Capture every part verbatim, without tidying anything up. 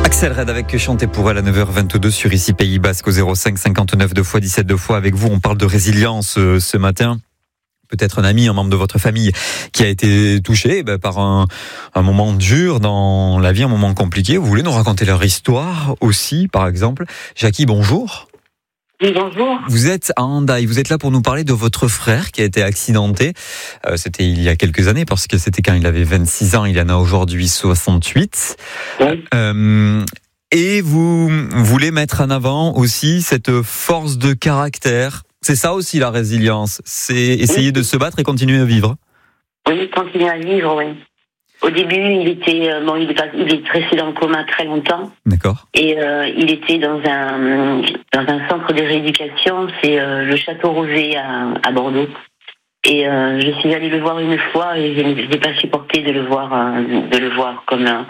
Axel Red avec Chanter pour elle à neuf heures vingt-deux sur Ici Pays Basque au zéro cinq cinquante-neuf deux fois dix-sept deux fois. Avec vous, on parle de résilience euh, ce matin. Peut-être un ami, un membre de votre famille qui a été touché bah, par un, un moment dur dans la vie, un moment compliqué. Vous voulez nous raconter leur histoire aussi, par exemple. Jackie, bonjour. Oui, bonjour. Vous êtes à Hendaye, vous êtes là pour nous parler de votre frère qui a été accidenté. Euh, c'était il y a quelques années, parce que c'était quand il avait vingt-six ans, il en a aujourd'hui soixante-huit. Oui. Euh, et vous voulez mettre en avant aussi cette force de caractère. C'est ça aussi la résilience, c'est essayer oui. de se battre et continuer à vivre. Oui, continuer à vivre, oui. Au début, il était euh, bon, il est, il est resté dans le coma très longtemps. D'accord. Et euh, il était dans un dans un centre de rééducation, c'est euh, le Château Rosé à, à Bordeaux. Et euh, je suis allée le voir une fois et je n'ai pas supporté de le voir euh, de le voir comme un,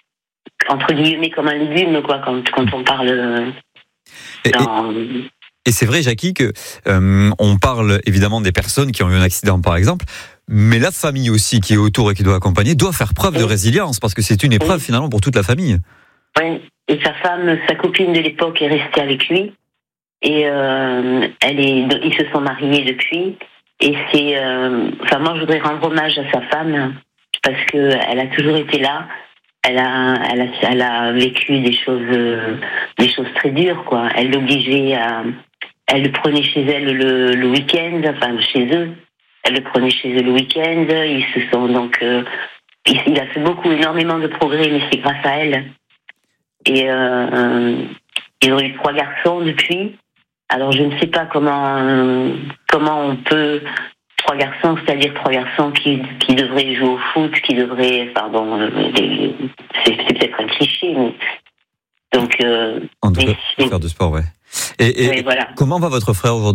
entre guillemets comme un légume quoi quand quand on parle. Euh, dans... et, et... Et c'est vrai, Jackie, que euh, on parle évidemment des personnes qui ont eu un accident, par exemple, mais la famille aussi qui est autour et qui doit accompagner doit faire preuve oui. de résilience, parce que c'est une épreuve oui. finalement pour toute la famille. Oui, et sa femme, sa copine de l'époque est restée avec lui, et euh, elle est, ils se sont mariés depuis, et c'est, euh, enfin moi je voudrais rendre hommage à sa femme parce que elle a toujours été là. Elle a, elle a, elle a vécu des choses, euh, des choses très dures, quoi. Elle l'obligeait à, elle le prenait chez elle le, le week-end, enfin chez eux. Elle le prenait chez eux le week-end. Ils se sont donc, euh, il, il a fait beaucoup, énormément de progrès, mais c'est grâce à elle. Et euh, ils ont eu trois garçons depuis. Alors je ne sais pas comment, euh, comment on peut. Trois garçons, c'est-à-dire trois garçons qui, qui devraient jouer au foot, qui devraient, pardon, les, c'est, c'est peut-être un cliché, mais donc. Euh, On devrait faire du sport, ouais. Et, et oui, voilà. Comment va votre frère aujourd'hui ?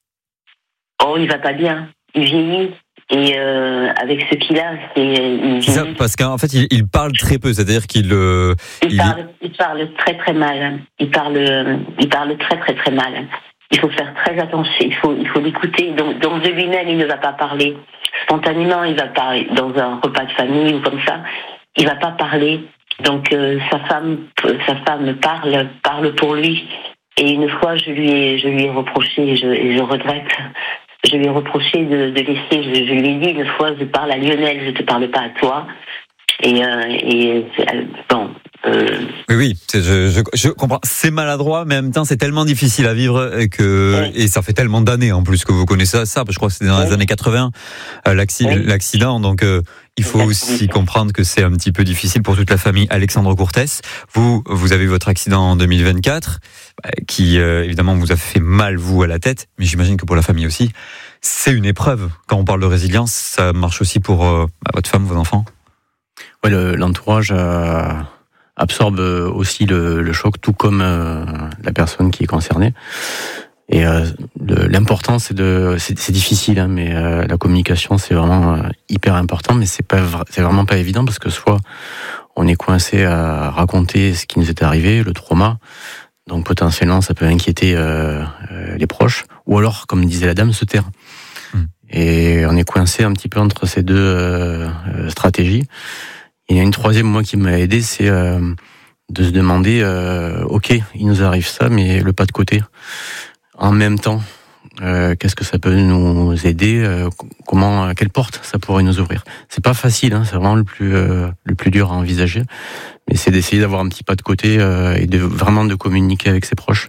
Oh, il va pas bien. Il vieillit et euh, avec ce qu'il a, c'est. Il c'est ça, parce qu'en fait, il, il parle très peu, c'est-à-dire qu'il. Euh, il, il parle, il parle très très mal. Il parle, il parle très très très mal. Il faut faire très attention, il faut, il faut l'écouter. Donc, donc de lui-même, il ne va pas parler spontanément, il va parler dans un repas de famille ou comme ça, il va pas parler. Donc euh, sa femme, sa femme parle, parle pour lui. Et une fois, je lui ai, je lui ai reproché, et je, et je regrette, je lui ai reproché de, de laisser. Je, je lui ai dit une fois, je parle à Lionel, je te parle pas à toi. Et, euh, et bon. Euh... Oui, oui, c'est, je, je, je comprends. C'est maladroit, mais en même temps, c'est tellement difficile à vivre et que oui. et ça fait tellement d'années en plus que vous connaissez ça. Je crois que c'était dans oui. les années quatre-vingts euh, l'acc- oui. l'accident. Donc, euh, il faut aussi comprendre que c'est un petit peu difficile pour toute la famille. Alexandre Courtès, vous, vous avez eu votre accident en deux mille vingt-quatre, qui euh, évidemment vous a fait mal vous à la tête, mais j'imagine que pour la famille aussi, c'est une épreuve. Quand on parle de résilience, ça marche aussi pour euh, votre femme, vos enfants. Ouais, le, l'entourage. Euh... absorbe aussi le, le choc, tout comme euh, la personne qui est concernée. Et euh, le, l'important, c'est de, c'est, c'est difficile, hein, mais euh, la communication, c'est vraiment euh, hyper important, mais c'est pas, c'est vraiment pas évident parce que soit on est coincé à raconter ce qui nous est arrivé, le trauma, donc potentiellement ça peut inquiéter euh, euh, les proches, ou alors, comme disait la dame, se taire. Mmh. Et on est coincé un petit peu entre ces deux euh, stratégies. Il y a une troisième, moi, qui m'a aidé, c'est euh, de se demander, euh, ok, il nous arrive ça, mais le pas de côté. En même temps, euh, qu'est-ce que ça peut nous aider euh, Comment, quelle porte ça pourrait nous ouvrir ? C'est pas facile, hein, c'est vraiment le plus euh, le plus dur à envisager, mais c'est d'essayer d'avoir un petit pas de côté euh, et de vraiment de communiquer avec ses proches.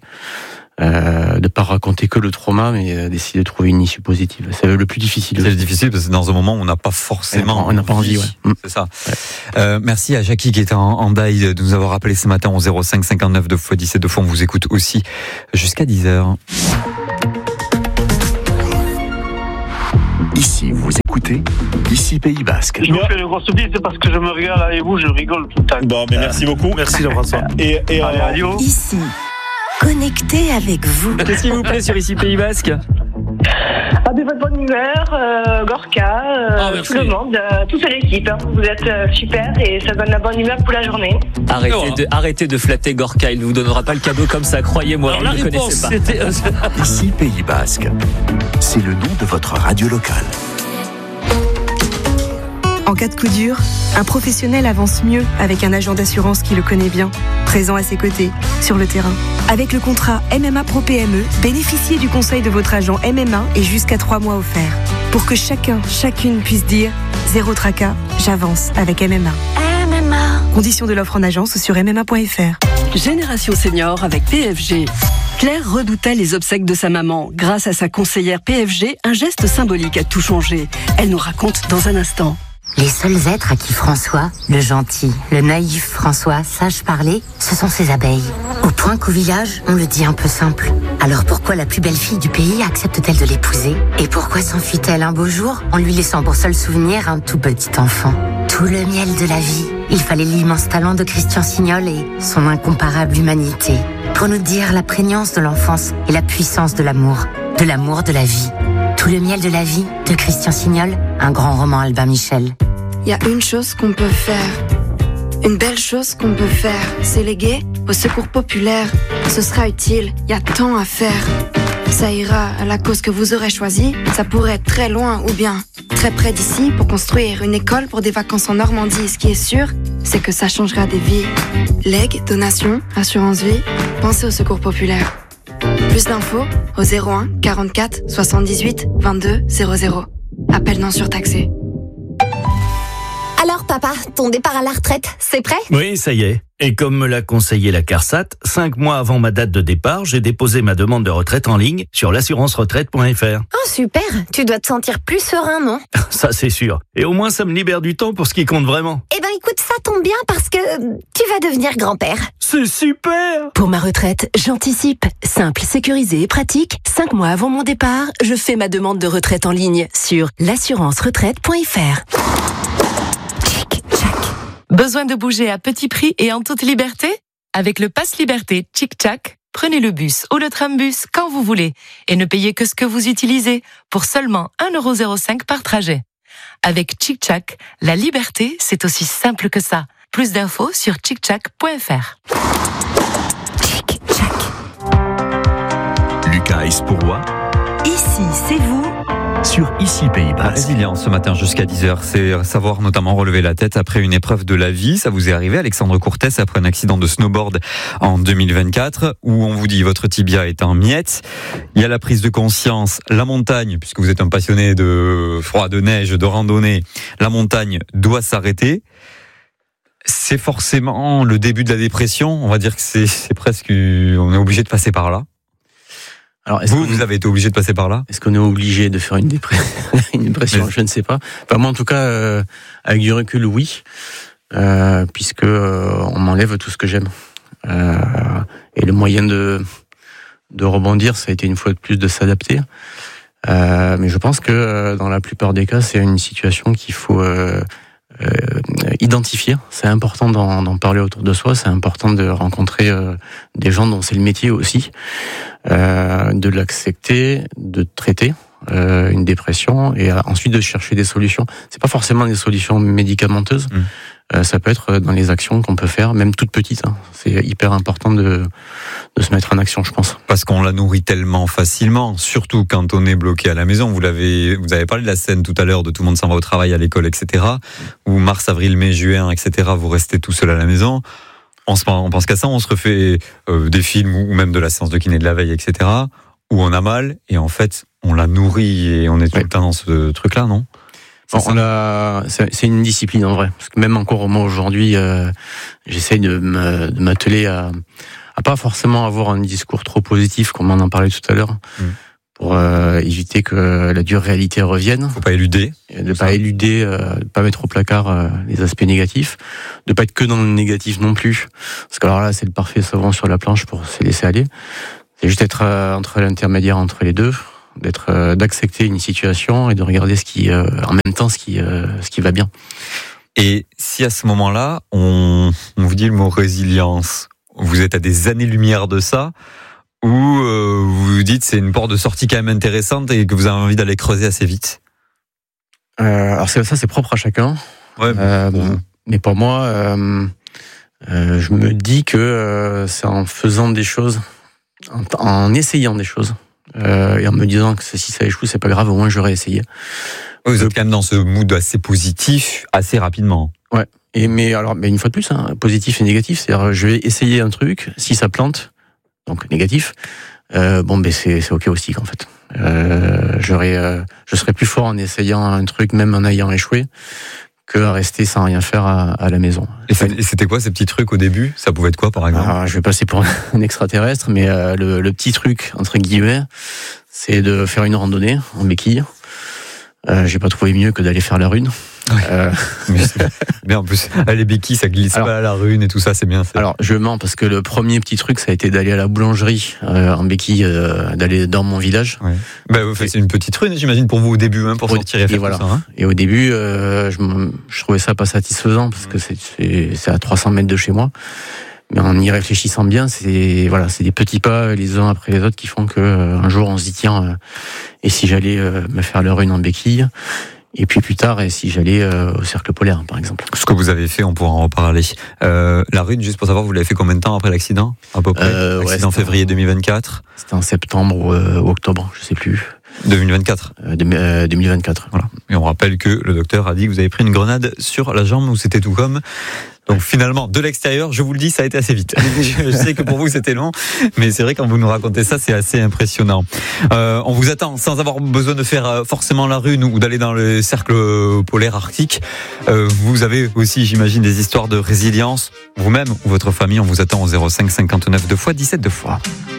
Euh, de pas raconter que le trauma, mais d'essayer de trouver une issue positive. C'est le plus difficile. C'est difficile parce que dans un moment où on n'a pas forcément, on n'a pas envie. Ouais. C'est ça. Ouais. Euh, merci à Jackie qui était en, en Daï de nous avoir appelé ce matin au zéro cinq cinquante-neuf deux fois dix-sept deux fois. On vous écoute aussi jusqu'à dix heures. Ici, vous écoutez Ici Pays Basque. Je vous fais le gros bise parce que je me régale avec vous, je rigole tout le temps. Bon, mais merci beaucoup. Merci Jean-François. Et, et Allez, euh, radio. Ici, connecté avec vous. Qu'est-ce qui vous plaît sur Ici Pays Basque ? Ah, de votre bonne humeur, euh, Gorka, euh, ah, tout le monde, euh, toute l'équipe. Hein. Vous êtes euh, super et ça donne la bonne humeur pour la journée. Arrêtez, oh. de, arrêtez de flatter Gorka, il ne vous donnera pas le cadeau comme ça, croyez-moi. Alors, la ne réponse, pas. c'était... Ici Pays Basque, c'est le nom de votre radio locale. En cas de coup dur, un professionnel avance mieux avec un agent d'assurance qui le connaît bien, présent à ses côtés, sur le terrain. Avec le contrat M M A Pro P M E, bénéficiez du conseil de votre agent M M A et jusqu'à trois mois offerts. Pour que chacun, chacune puisse dire « Zéro tracas, j'avance avec M M A ». M M A. Conditions de l'offre en agence ou sur m m a point f r. Génération Senior avec P F G. Claire redoutait les obsèques de sa maman. Grâce à sa conseillère P F G, un geste symbolique a tout changé. Elle nous raconte dans un instant. Les seuls êtres à qui François, le gentil, le naïf François, sache parler, ce sont ses abeilles. Au point qu'au village, on le dit un peu simple. Alors pourquoi la plus belle fille du pays accepte-t-elle de l'épouser? Et pourquoi s'enfuit-elle un beau jour en lui laissant pour seul souvenir un tout petit enfant? Tout le miel de la vie. Il fallait l'immense talent de Christian Signol et son incomparable humanité pour nous dire la prégnance de l'enfance et la puissance de l'amour, de l'amour de la vie. Tout le miel de la vie de Christian Signol, un grand roman Albin Michel. Il y a une chose qu'on peut faire, une belle chose qu'on peut faire, c'est léguer au secours populaire. Ce sera utile, il y a tant à faire. Ça ira à la cause que vous aurez choisie, ça pourrait être très loin ou bien très près d'ici pour construire une école pour des vacances en Normandie. Ce qui est sûr, c'est que ça changera des vies. Legs, donations, assurance vie, pensez au secours populaire. Plus d'infos au zéro un quarante-quatre soixante-dix-huit vingt-deux zéro zéro. Appel non surtaxé. Alors papa, ton départ à la retraite, c'est prêt? Oui, ça y est. Et comme me l'a conseillé la CARSAT, cinq mois avant ma date de départ, j'ai déposé ma demande de retraite en ligne sur l'assurance retraite point f r. Oh super, tu dois te sentir plus serein, non? Ça c'est sûr. Et au moins ça me libère du temps pour ce qui compte vraiment. Eh ben écoute, ça tombe bien parce que tu vas devenir grand-père. C'est super! Pour ma retraite, j'anticipe. Simple, sécurisé et pratique. Cinq mois avant mon départ, je fais ma demande de retraite en ligne sur l'assurance retraite point f r. Besoin de bouger à petit prix et en toute liberté? Avec le Pass Liberté Tchic-Tchac, prenez le bus ou le trambus quand vous voulez et ne payez que ce que vous utilisez pour seulement un euro zéro cinq par trajet. Avec Tchic-Tchac, la liberté, c'est aussi simple que ça. Plus d'infos sur tchic tchac point f r. Lucas Espourois. Ici, c'est vous. Sur Ici Pays Basque. Résilience ce matin jusqu'à dix heures, c'est savoir notamment relever la tête après une épreuve de la vie. Ça vous est arrivé, Alexandre Courtès, après un accident de snowboard en deux mille vingt-quatre, où on vous dit votre tibia est en miettes. Il y a la prise de conscience, la montagne, puisque vous êtes un passionné de froid, de neige, de randonnée, la montagne doit s'arrêter. C'est forcément le début de la dépression. On va dire que c'est, c'est presque, on est obligé de passer par là. Alors, vous, vous avez été obligé de passer par là? Est-ce qu'on est obligé de faire une dépression, une dépression? Je ne sais pas. Enfin, moi, en tout cas, euh, avec du recul, oui, euh, puisque euh, on m'enlève tout ce que j'aime. Euh, et le moyen de de rebondir, ça a été une fois de plus de s'adapter. Euh, mais je pense que euh, dans la plupart des cas, c'est une situation qu'il faut euh, euh, identifier. C'est important d'en, d'en parler autour de soi. C'est important de rencontrer euh, des gens dont c'est le métier aussi. Euh, de l'accepter, de traiter euh, une dépression et euh, ensuite de chercher des solutions. C'est pas forcément des solutions médicamenteuses. Mmh. Euh, ça peut être dans les actions qu'on peut faire, même toutes petites. Hein. C'est hyper important de de se mettre en action, je pense. Parce qu'on la nourrit tellement facilement, surtout quand on est bloqué à la maison. Vous l'avez, vous avez parlé de la scène tout à l'heure de tout le monde s'en va au travail, à l'école, et cetera. Ou mars, avril, mai, juin, et cetera. Vous restez tout seul à la maison. On, se, on pense qu'à ça, on se refait euh, des films ou même de la séance de kiné de la veille, et cetera, où on a mal, et en fait, on la nourrit et on est tout ouais. le temps dans ce truc-là, non? Bon, on a, c'est, c'est une discipline en vrai. Parce que même encore moi aujourd'hui, euh, j'essaye de, me, de m'atteler à, à pas forcément avoir un discours trop positif, comme on en parlait tout à l'heure, mmh. pour euh, éviter que la dure réalité revienne. Faut pas éluder. De ne pas éluder, euh, de pas mettre au placard euh, les aspects négatifs, de pas être que dans le négatif non plus. Parce que alors là, c'est le parfait savon sur la planche pour se laisser aller. C'est juste être euh, entre l'intermédiaire entre les deux, d'être, euh, d'accepter une situation et de regarder ce qui, euh, en même temps, ce qui, euh, ce qui va bien. Et si à ce moment-là, on, on vous dit le mot résilience, vous êtes à des années-lumière de ça, ou euh, vous vous dites c'est une porte de sortie quand même intéressante et que vous avez envie d'aller creuser assez vite? euh, Alors c'est, ça, c'est propre à chacun. Ouais, euh, bon. Mais pour moi, euh, euh, je me dis que euh, c'est en faisant des choses, en, en essayant des choses, euh, et en me disant que si ça échoue, c'est pas grave, au moins j'aurais essayé. Vous êtes quand même dans ce mood assez positif, assez rapidement. Ouais. Et mais alors, mais une fois de plus, hein, positif et négatif, c'est-à-dire je vais essayer un truc, si ça plante, donc négatif, euh, bon, ben c'est c'est ok aussi en fait. Euh, j'aurais, euh, je serais plus fort en essayant un truc, même en ayant échoué, que à rester sans rien faire à, à la maison. Et c'était quoi ces petits trucs au début ? Ça pouvait être quoi par exemple ? Alors, je vais passer pour un extraterrestre, mais euh, le, le petit truc entre guillemets, c'est de faire une randonnée en béquille. Euh, j'ai pas trouvé mieux que d'aller faire la rune. Ouais. Euh... Mais en plus, les béquilles, ça glisse alors, pas à la rune et tout ça, c'est bien. C'est... Alors, je mens parce que le premier petit truc, ça a été d'aller à la boulangerie euh, en béquille, euh, d'aller dans mon village. Ouais. Bah, vous faites une petite rune, j'imagine, pour vous au début, hein, pour au, sortir et faire et voilà. tout ça. Hein. Et au début, euh, je, je trouvais ça pas satisfaisant parce que c'est, c'est, c'est à trois cents mètres de chez moi. Mais en y réfléchissant bien, c'est voilà, c'est des petits pas les uns après les autres qui font que euh, un jour on se dit tiens, euh, et si j'allais euh, me faire la rune en béquille. Et puis plus tard, et si j'allais euh, au cercle polaire, par exemple. Ce que vous avez fait, on pourra en reparler. Euh, la rune, juste pour savoir, vous l'avez fait combien de temps après l'accident, à peu près euh, L'accident ouais, février deux mille vingt-quatre. C'était en septembre ou, euh, ou octobre, je sais plus. deux mille vingt-quatre. Euh, de, euh, deux mille vingt-quatre. Voilà. Et on rappelle que le docteur a dit que vous avez pris une grenade sur la jambe où c'était tout comme. Donc finalement, de l'extérieur, je vous le dis, ça a été assez vite. Je sais que pour vous c'était long, mais c'est vrai quand vous nous racontez ça, c'est assez impressionnant. Euh, on vous attend sans avoir besoin de faire forcément la rune ou d'aller dans le cercle polaire arctique. Euh, vous avez aussi, j'imagine, des histoires de résilience. Vous-même ou votre famille, on vous attend au zéro cinq cinquante-neuf deux fois dix-sept deux fois.